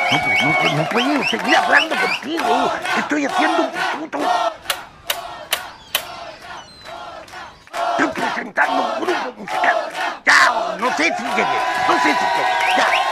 No, pues no puedo seguir hablando contigo. Estoy haciendo un puto... Estoy presentando un grupo musical. Ya, no sé si llegué. No sé si llegué. Ya.